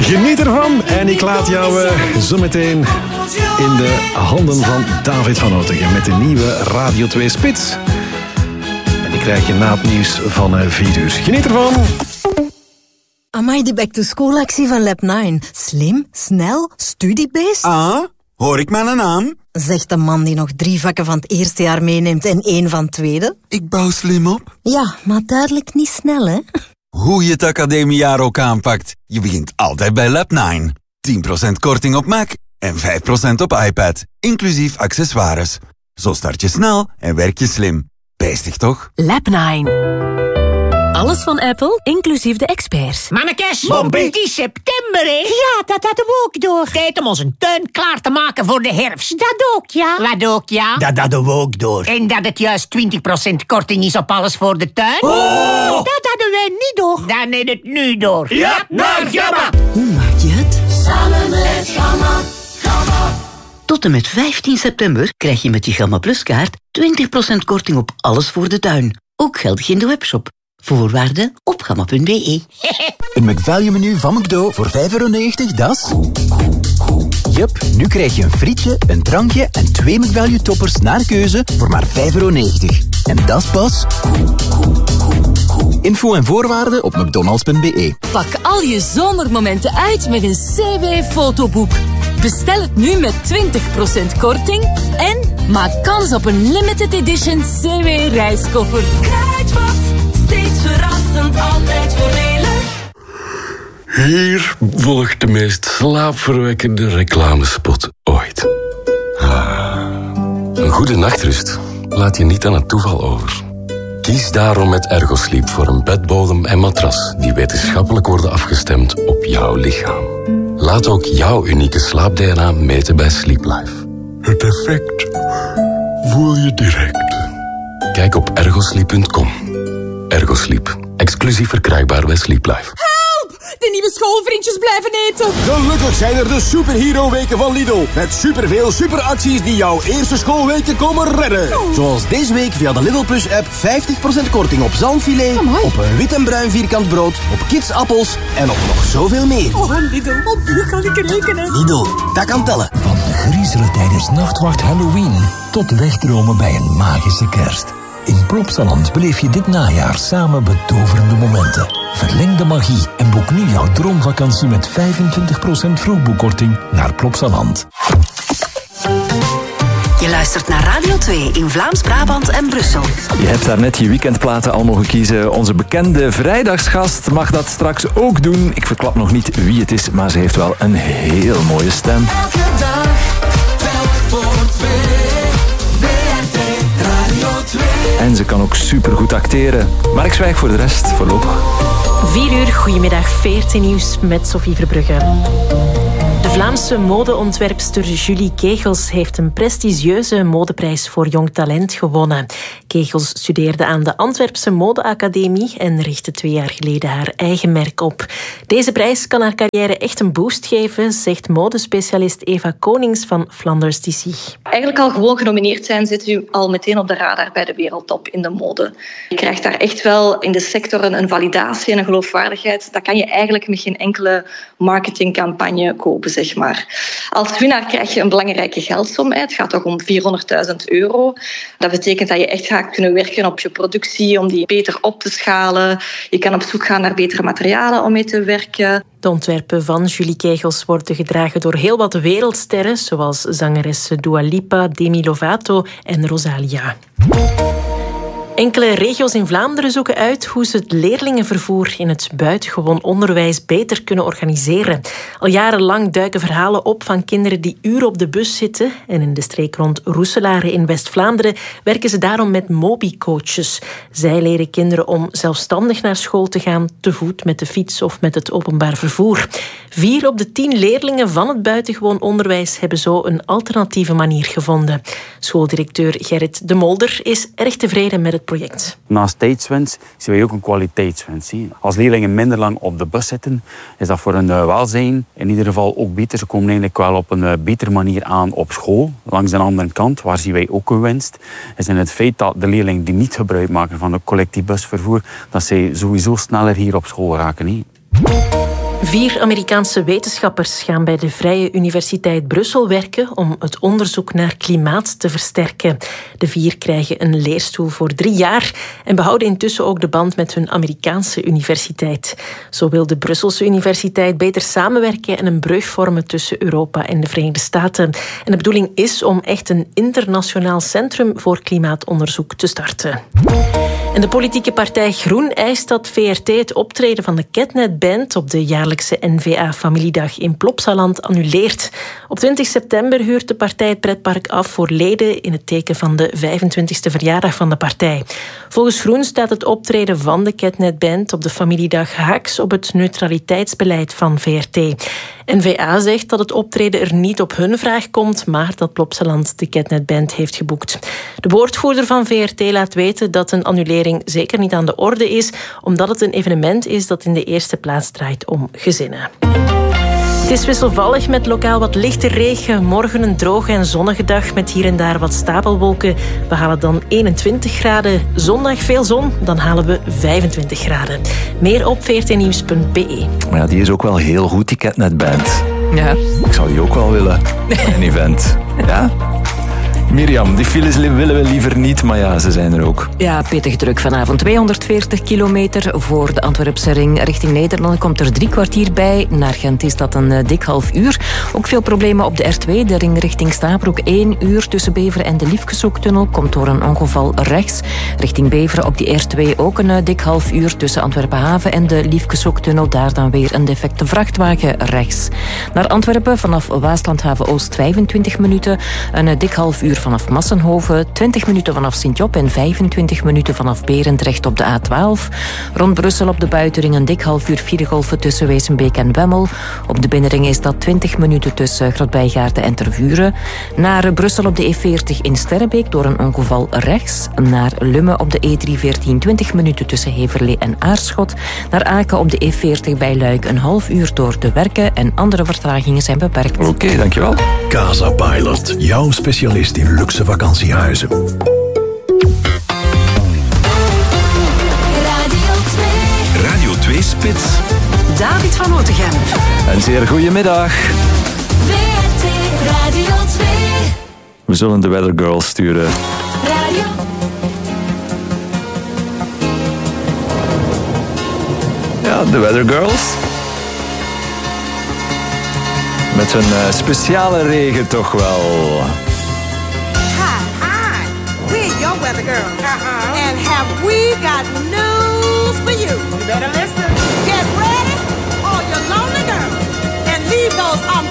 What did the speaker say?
Geniet ervan en ik laat jou zo meteen in de handen van David van Ootegen met de nieuwe Radio 2 Spits. En die krijg je na het nieuws van 4 uur. Geniet ervan! Amai, die back-to-school actie van Lab9. Slim, snel, studiebeest. Ah, hoor ik mijn naam? Zegt de man die nog 3 vakken van het eerste jaar meeneemt en 1 van het tweede. Ik bouw slim op. Ja, maar duidelijk niet snel, hè? Hoe je het academiejaar ook aanpakt, je begint altijd bij Lab9. 10% korting op Mac en 5% op iPad, inclusief accessoires. Zo start je snel en werk je slim. Bijstig toch? Lab9. Alles van Apple, inclusief de experts. Mannekes, het is september, hè? Ja, dat hadden we ook door. Tijd om onze tuin klaar te maken voor de herfst. Dat ook, ja. Wat ook, ja? Dat hadden we ook door. En dat het juist 20% korting is op alles voor de tuin? Oh! Dat hadden wij niet door. Dan is het nu door. Ja, naar Gamma. Hoe maak je het? Samen met Gamma. Gamma. Tot en met 15 september krijg je met je Gamma Plus kaart 20% korting op alles voor de tuin. Ook geldig in de webshop. Voorwaarden op gamma.be. Een McValue menu van McDo voor €5,90, dat is... Jup, nu krijg je een frietje, een drankje en 2 McValue toppers naar keuze voor maar €5,90. En dat is pas... Info en voorwaarden op mcdonalds.be. Pak al je zomermomenten uit met een CW-fotoboek. Bestel het nu met 20% korting en maak kans op een limited edition CW-reiskoffer. Kruidvat, steeds verrassend, altijd voordelig. Hier volgt de meest slaapverwekkende reclamespot ooit. Een goede nachtrust laat je niet aan het toeval over. Kies daarom met Ergosleep voor een bedbodem en matras die wetenschappelijk worden afgestemd op jouw lichaam. Laat ook jouw unieke slaap-DNA meten bij Sleep Life. Het effect voel je direct. Kijk op ergosleep.com. Ergosleep. Exclusief verkrijgbaar bij Sleep Life. De nieuwe schoolvriendjes blijven eten. Gelukkig zijn er de superhero-weken van Lidl. Met superveel superacties die jouw eerste schoolweken komen redden. Zoals deze week via de Lidl Plus-app 50% korting op zalmfilet, op een wit en bruin vierkant brood, op kidsappels en op nog zoveel meer. Oh, Lidl, op nu kan ik rekenen. Lidl, dat kan tellen. Van griezelen tijdens Nachtwacht Halloween tot wegdromen bij een magische kerst. In Plopsaland beleef je dit najaar samen betoverende momenten. Verleng de magie en boek nu jouw droomvakantie met 25% vroegboekkorting naar Plopsaland. Je luistert naar Radio 2 in Vlaams-Brabant en Brussel. Je hebt daarnet je weekendplaten al mogen kiezen. Onze bekende vrijdagsgast mag dat straks ook doen. Ik verklap nog niet wie het is, maar ze heeft wel een heel mooie stem. Elke dag, telk voor 2. VRT Radio 2. En ze kan ook supergoed acteren. Maar ik zwijg voor de rest, voorlopig. 4 uur, goedemiddag, 14 nieuws met Sophie Verbrugge. De Vlaamse modeontwerpster Julie Kegels heeft een prestigieuze modeprijs voor jong talent gewonnen. Kegels studeerde aan de Antwerpse Modeacademie en richtte 2 jaar geleden haar eigen merk op. Deze prijs kan haar carrière echt een boost geven, zegt modespecialist Eva Konings van Flanders DC. Eigenlijk al gewoon genomineerd zijn, zit u al meteen op de radar bij de wereldtop in de mode. Je krijgt daar echt wel in de sector een validatie en een geloofwaardigheid. Dat kan je eigenlijk met geen enkele marketingcampagne kopen, zeg maar. Als winnaar krijg je een belangrijke geldsom. Het gaat toch om €400.000. Dat betekent dat je echt gaat kunnen werken op je productie, om die beter op te schalen. Je kan op zoek gaan naar betere materialen om mee te werken. De ontwerpen van Julie Kegels worden gedragen door heel wat wereldsterren, zoals zangeressen Dua Lipa, Demi Lovato en Rosalia. Enkele regio's in Vlaanderen zoeken uit hoe ze het leerlingenvervoer in het buitengewoon onderwijs beter kunnen organiseren. Al jarenlang duiken verhalen op van kinderen die uren op de bus zitten. En in de streek rond Roeselare in West-Vlaanderen werken ze daarom met mobicoaches. Zij leren kinderen om zelfstandig naar school te gaan, te voet, met de fiets of met het openbaar vervoer. 4 op de 10 leerlingen van het buitengewoon onderwijs hebben zo een alternatieve manier gevonden. Schooldirecteur Gerrit de Molder is erg tevreden met het project. Naast tijdswinst zien wij ook een kwaliteitswinst. Als leerlingen minder lang op de bus zitten, is dat voor hun welzijn in ieder geval ook beter. Ze komen eigenlijk wel op een betere manier aan op school. Langs de andere kant, waar zien wij ook een winst, is in het feit dat de leerlingen die niet gebruik maken van het collectief busvervoer, dat zij sowieso sneller hier op school raken. 4 Amerikaanse wetenschappers gaan bij de Vrije Universiteit Brussel werken om het onderzoek naar klimaat te versterken. De 4 krijgen een leerstoel voor 3 jaar en behouden intussen ook de band met hun Amerikaanse universiteit. Zo wil de Brusselse universiteit beter samenwerken en een brug vormen tussen Europa en de Verenigde Staten. En de bedoeling is om echt een internationaal centrum voor klimaatonderzoek te starten. En de politieke partij Groen eist dat VRT het optreden van de Ketnet Band op de jaarlijkse N-VA-familiedag in Plopsaland annuleert. Op 20 september huurt de partij het pretpark af voor leden in het teken van de 25e verjaardag van de partij. Volgens Groen staat het optreden van de Ketnet Band op de familiedag haaks op het neutraliteitsbeleid van VRT. N-VA zegt dat het optreden er niet op hun vraag komt, maar dat Plopsaland de Ketnet Band heeft geboekt. De woordvoerder van VRT laat weten dat een annulering zeker niet aan de orde is, omdat het een evenement is dat in de eerste plaats draait om gezinnen. Het is wisselvallig met lokaal wat lichte regen. Morgen een droge en zonnige dag met hier en daar wat stapelwolken. We halen dan 21 graden. Zondag veel zon, dan halen we 25 graden. Meer op vrtnieuws.be. Maar ja, die is ook wel heel goed, die Ketnet Band. Ja. Ik zou die ook wel willen. Een event. Ja? Mirjam, die files willen we liever niet, maar ja, ze zijn er ook. Ja, pittig druk vanavond. 240 kilometer voor de Antwerpse ring richting Nederland. Komt er 3 kwartier bij. Naar Gent is dat een dik half uur. Ook veel problemen op de R2, de ring richting Stabroek. 1 uur tussen Beveren en de Liefkeshoektunnel. Komt door een ongeval rechts. Richting Beveren op die R2 ook een dik half uur tussen Antwerpen-Haven en de Liefkeshoektunnel. Daar dan weer een defecte vrachtwagen rechts. Naar Antwerpen vanaf Waaslandhaven-Oost 25 minuten. Een dik half uur vanaf Massenhoven, 20 minuten vanaf Sint-Job en 25 minuten vanaf Berendrecht op de A12. Rond Brussel op de buitenring een dik half uur viergolven tussen Wezenbeek en Wemmel. Op de binnenring is dat 20 minuten tussen Grootbijgaarden en Tervuren. Naar Brussel op de E40 in Sterrebeek door een ongeval rechts. Naar Lummen op de E314 20 minuten tussen Heverlee en Aarschot. Naar Aken op de E40 bij Luik een half uur door de werken en andere vertragingen zijn beperkt. Oké, dankjewel. Casa Pilot, jouw specialist in luxe vakantiehuizen. Radio 2 Spits. David van Otegem. Een zeer goedemiddag. VRT Radio 2. We zullen de Weather Girls sturen. Radio. Ja, de Weather Girls. Met hun speciale regen toch wel. We're your weather girl. And have we got news for you? You better listen. Get ready, all your lonely girls, and leave those